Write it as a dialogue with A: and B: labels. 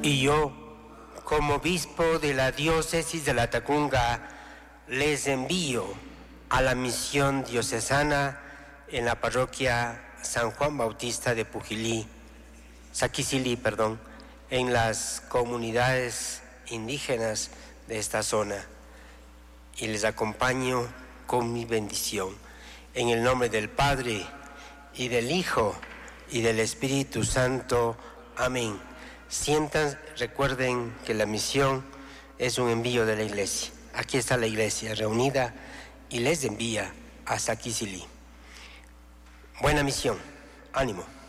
A: Y yo, como obispo de la diócesis de Latacunga, les envío a la misión diocesana en la parroquia San Juan Bautista de Saquicilí, en las comunidades indígenas de esta zona, y les acompaño con mi bendición. En el nombre del Padre, y del Hijo, y del Espíritu Santo. Amén. Sientan, recuerden que la misión es un envío de la Iglesia. Aquí está la Iglesia reunida y les envía a Saquicilí. Buena misión. Ánimo.